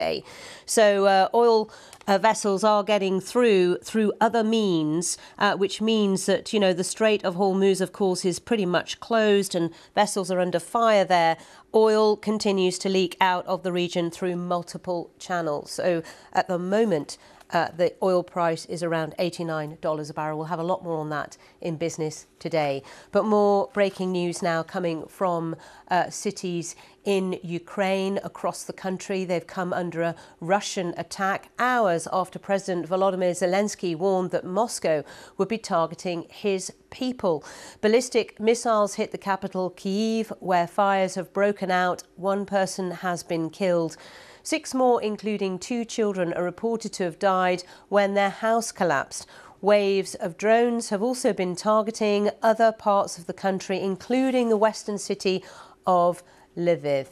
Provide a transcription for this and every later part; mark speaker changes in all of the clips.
Speaker 1: So oil vessels are getting through other means, which means that, the Strait of Hormuz, of course, is pretty much closed and vessels are under fire there. Oil continues to leak out of the region through multiple channels. So at the moment, the oil price is around $89 a barrel. We'll have a lot more on that in Business Today. But more breaking news now coming from cities in Ukraine across the country. They've come under a Russian attack hours after President Volodymyr Zelensky warned that Moscow would be targeting his people. Ballistic missiles hit the capital, Kyiv, where fires have broken out. One person has been killed. 6 more, including 2 children, are reported to have died when their house collapsed. Waves of drones have also been targeting other parts of the country, including the western city of Lviv.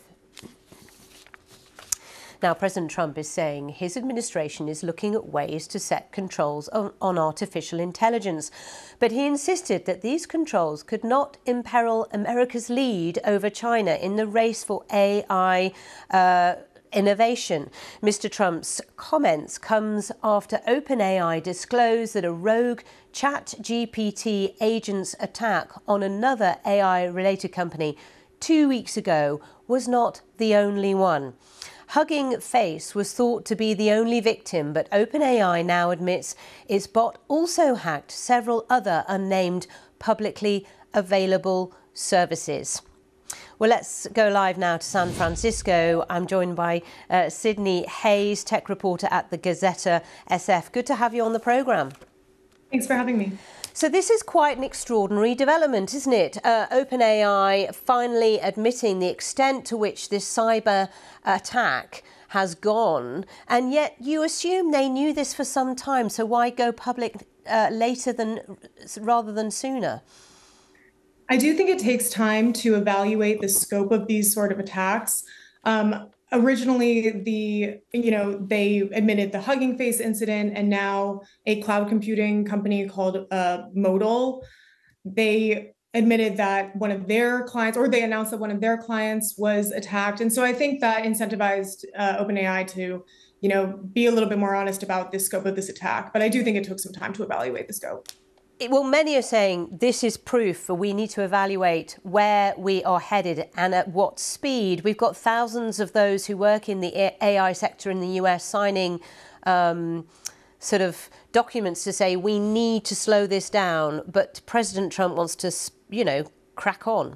Speaker 1: Now, President Trump is saying his administration is looking at ways to set controls on artificial intelligence. But he insisted that these controls could not imperil America's lead over China in the race for AI innovation. Mr. Trump's comments comes after OpenAI disclosed that a rogue ChatGPT agent's attack on another AI-related company 2 weeks ago was not the only one. Hugging Face was thought to be the only victim, but OpenAI now admits its bot also hacked several other unnamed publicly available services. Well, let's go live now to San Francisco. I'm joined by Sydney Hayes, tech reporter at the Gazeta SF. Good to have you on the programme.
Speaker 2: Thanks for having me.
Speaker 1: So this is quite an extraordinary development, isn't it? OpenAI finally admitting the extent to which this cyber attack has gone, and yet you assume they knew this for some time. So why go public rather than sooner?
Speaker 2: I do think it takes time to evaluate the scope of these sort of attacks. Originally, they admitted the Hugging Face incident, and now a cloud computing company called Modal, they admitted that one of their clients, or they announced that one of their clients was attacked. And so I think that incentivized OpenAI to, be a little bit more honest about the scope of this attack. But I do think it took some time to evaluate the scope.
Speaker 1: Well, many are saying this is proof that we need to evaluate where we are headed and at what speed. We've got thousands of those who work in the AI sector in the US signing sort of documents to say we need to slow this down. But President Trump wants to, crack on.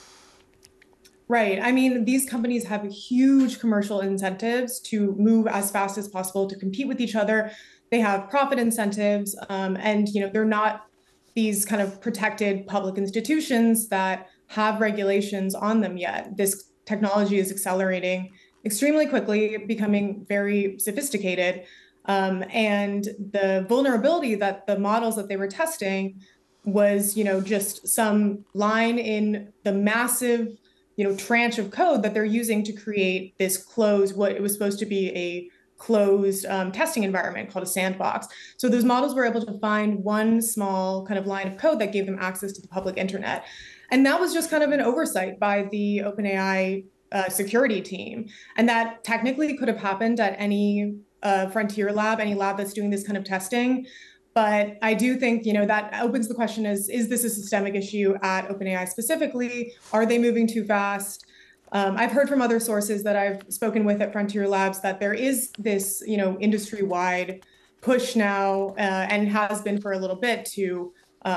Speaker 2: Right. I mean, these companies have huge commercial incentives to move as fast as possible to compete with each other. They have profit incentives, and they're not these kind of protected public institutions that have regulations on them yet. This technology is accelerating extremely quickly, becoming very sophisticated. And the vulnerability that the models that they were testing was, just some line in the massive, tranche of code that they're using to create this closed, what it was supposed to be a closed testing environment called a sandbox. So those models were able to find one small kind of line of code that gave them access to the public internet. And that was just kind of an oversight by the OpenAI security team. And that technically could have happened at any frontier lab, any lab that's doing this kind of testing. But I do think, that opens the question is this a systemic issue at OpenAI specifically? Are they moving too fast? I've heard from other sources that I've spoken with at Frontier Labs that there is this, industry-wide push now, and has been for a little bit to,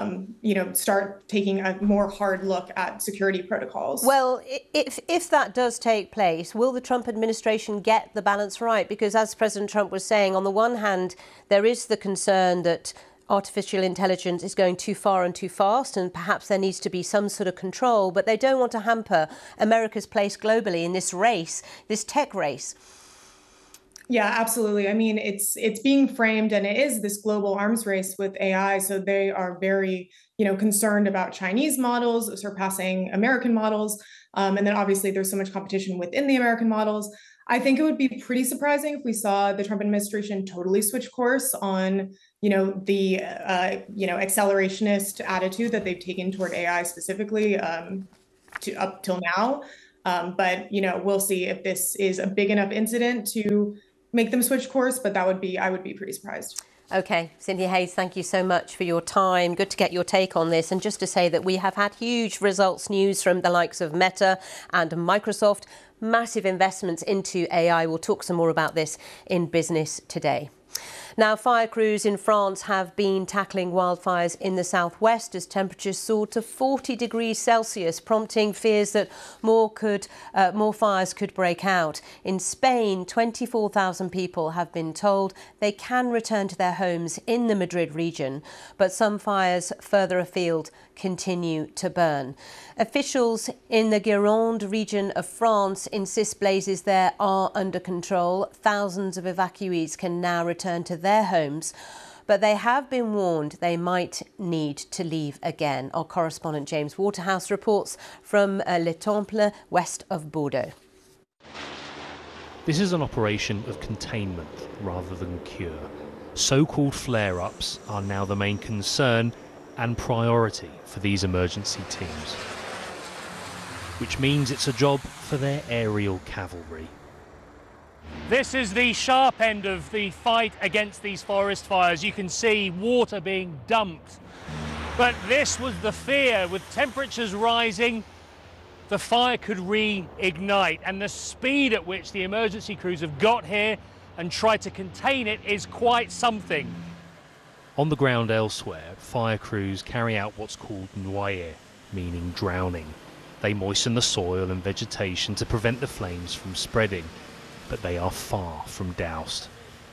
Speaker 2: start taking a more hard look at security protocols.
Speaker 1: Well, if that does take place, will the Trump administration get the balance right? Because as President Trump was saying, on the one hand, there is the concern that artificial intelligence is going too far and too fast, and perhaps there needs to be some sort of control, but they don't want to hamper America's place globally in this race, this tech race.
Speaker 2: Yeah, absolutely. I mean, it's being framed, and it is this global arms race with AI. So they are very, concerned about Chinese models surpassing American models. And then obviously there's so much competition within the American models. I think it would be pretty surprising if we saw the Trump administration totally switch course on, the, accelerationist attitude that they've taken toward AI specifically up till now. But, we'll see if this is a big enough incident to make them switch course, but I would be pretty surprised.
Speaker 1: OK, Cynthia Hayes, thank you so much for your time. Good to get your take on this. And just to say that we have had huge results news from the likes of Meta and Microsoft, massive investments into AI. We'll talk some more about this in Business Today. Now, fire crews in France have been tackling wildfires in the southwest as temperatures soared to 40 degrees Celsius, prompting fears that more fires could break out. In Spain, 24,000 people have been told they can return to their homes in the Madrid region, but some fires further afield continue to burn. Officials in the Gironde region of France insist blazes there are under control. Thousands of evacuees can now return to their homes, but they have been warned they might need to leave again. Our correspondent James Waterhouse reports from Le Temple, west of Bordeaux.
Speaker 3: This is an operation of containment rather than cure. So-called flare-ups are now the main concern and priority for these emergency teams, which means it's a job for their aerial cavalry. This is the sharp end of the fight against these forest fires. You can see water being dumped. But this was the fear. With temperatures rising, the fire could reignite. And the speed at which the emergency crews have got here and tried to contain it is quite something. On the ground elsewhere, fire crews carry out what's called noyer, meaning drowning. They moisten the soil and vegetation to prevent the flames from spreading, but they are far from doused.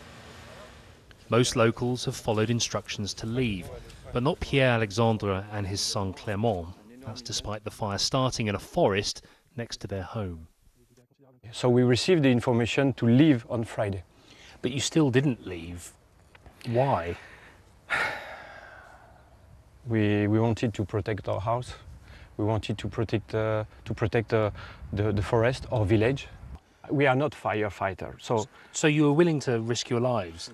Speaker 3: Most locals have followed instructions to leave, but not Pierre Alexandre and his son Clément. That's despite the fire starting in a forest next to their home.
Speaker 4: So we received the information to leave on Friday.
Speaker 3: But you still didn't leave. Why?
Speaker 4: We wanted to protect our house. We wanted to protect the forest, our village. We are not firefighters,
Speaker 3: so you were willing to risk your lives?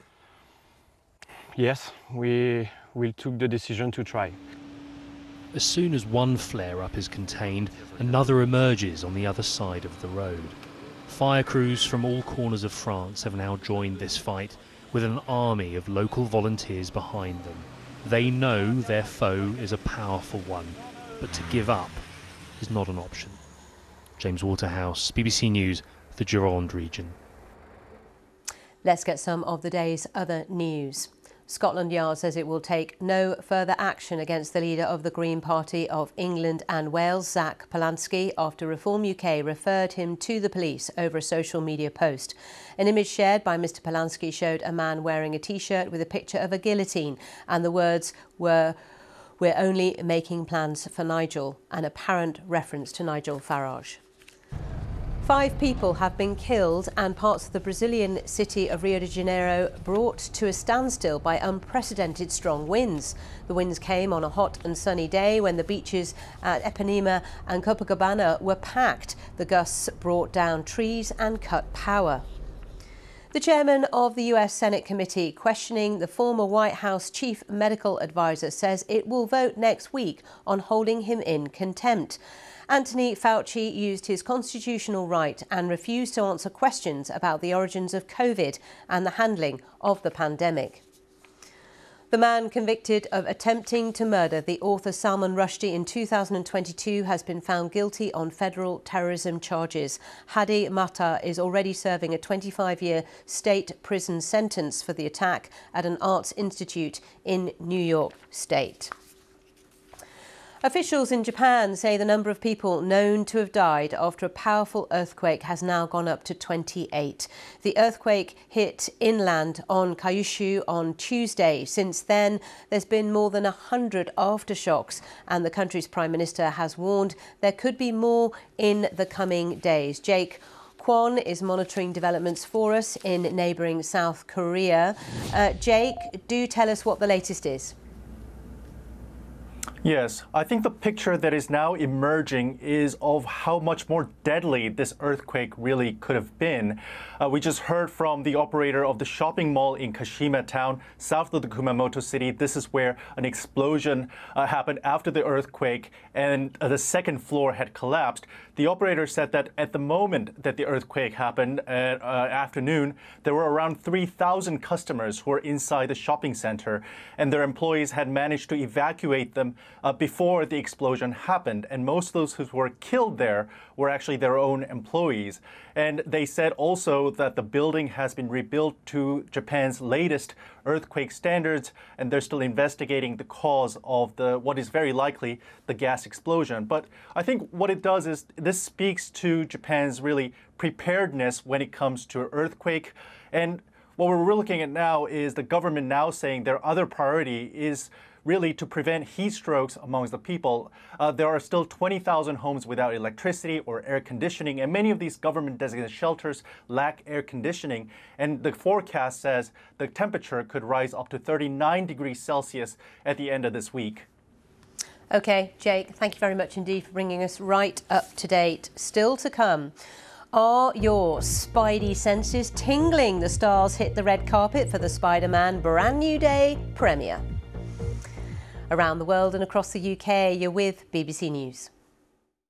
Speaker 4: Yes, we took the decision to try.
Speaker 3: As soon as one flare-up is contained, another emerges on the other side of the road. Fire crews from all corners of France have now joined this fight, with an army of local volunteers behind them. They know their foe is a powerful one, but to give up is not an option. James Waterhouse, BBC News, the Gironde region.
Speaker 1: Let's get some of the day's other news. Scotland Yard says it will take no further action against the leader of the Green Party of England and Wales, Zach Polanski, after Reform UK referred him to the police over a social media post. An image shared by Mr Polanski showed a man wearing a T-shirt with a picture of a guillotine, and the words were, "We're only making plans for Nigel," an apparent reference to Nigel Farage. 5 people have been killed and parts of the Brazilian city of Rio de Janeiro brought to a standstill by unprecedented strong winds. The winds came on a hot and sunny day when the beaches at Ipanema and Copacabana were packed. The gusts brought down trees and cut power. The chairman of the US Senate committee questioning the former White House chief medical advisor says it will vote next week on holding him in contempt. Anthony Fauci used his constitutional right and refused to answer questions about the origins of COVID and the handling of the pandemic. The man convicted of attempting to murder the author Salman Rushdie in 2022 has been found guilty on federal terrorism charges. Hadi Matar is already serving a 25-year state prison sentence for the attack at an arts institute in New York State. Officials in Japan say the number of people known to have died after a powerful earthquake has now gone up to 28. The earthquake hit inland on Kyushu on Tuesday. Since then, there's been more than 100 aftershocks, and the country's Prime Minister has warned there could be more in the coming days. Jake Kwon is monitoring developments for us in neighbouring South Korea. Jake, do tell us what the latest is.
Speaker 5: Yes, I think the picture that is now emerging is of how much more deadly this earthquake really could have been. We just heard from the operator of the shopping mall in Kashima town, south of the Kumamoto city. This is where an explosion happened after the earthquake, and the second floor had collapsed. The operator said that at the moment that the earthquake happened at afternoon, there were around 3,000 customers who were inside the shopping center, and their employees had managed to evacuate them before the explosion happened. And most of those who were killed there were actually their own employees. And they said also that the building has been rebuilt to Japan's latest earthquake standards, and they're still investigating the cause of what is very likely the gas explosion. But I think what it does is this speaks to Japan's really preparedness when it comes to earthquake. And what we're looking at now is the government now saying their other priority is really to prevent heat strokes amongst the people. There are still 20,000 homes without electricity or air conditioning, and many of these government-designated shelters lack air conditioning. And the forecast says the temperature could rise up to 39 degrees Celsius at the end of this week.
Speaker 1: OK, Jake, thank you very much indeed for bringing us right up to date. Still to come. Are your spidey senses tingling? The stars hit the red carpet for the Spider-Man Brand New Day premiere. Around the world and across the UK, you're with BBC News.